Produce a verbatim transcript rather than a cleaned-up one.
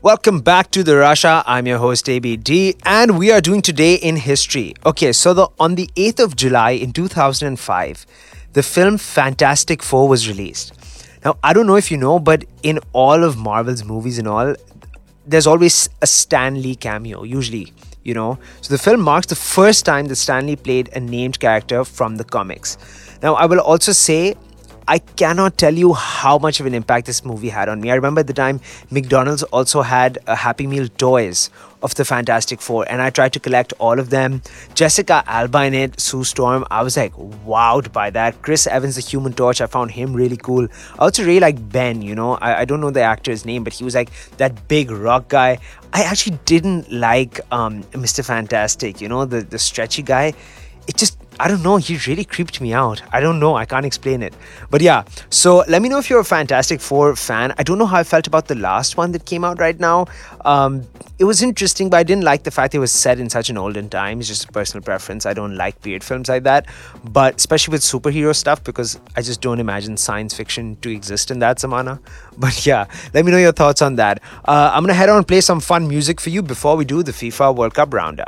Welcome back to the Russia. I'm your host A B D, and we are doing Today in History. Okay, so the on the eighth of July in two thousand five, the film Fantastic Four was released. Now, I don't know if you know, but in all of Marvel's movies and all, there's always a Stan Lee cameo, usually, you know. So the film marks the first time that Stan Lee played a named character from the comics. Now, I will also say I cannot tell you how much of an impact this movie had on me. I remember at the time McDonald's also had a Happy Meal toys of the Fantastic Four, and I tried to collect all of them. Jessica Alba in it, Sue Storm, I was like wowed by that. Chris Evans, the Human Torch, I found him really cool. I also really like Ben, you know, I, I don't know the actor's name, but he was like that big rock guy. I actually didn't like um, Mister Fantastic, you know, the, the stretchy guy. It just, I don't know, he really creeped me out. I don't know, I can't explain it. But yeah, so let me know if you're a Fantastic Four fan. I don't know how I felt about the last one that came out right now. Um, it was interesting, but I didn't like the fact it was set in such an olden time. It's just a personal preference. I don't like period films like that. But especially with superhero stuff, because I just don't imagine science fiction to exist in that zamana. But yeah, let me know your thoughts on that. Uh, I'm going to head on and play some fun music for you before we do the FIFA World Cup Roundup.